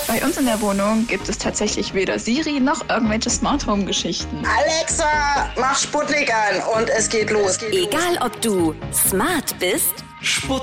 Bei uns in der Wohnung gibt es tatsächlich weder Siri noch irgendwelche Smart Home Geschichten. Alexa, mach Sputnik an und es geht los. Egal ob du smart bist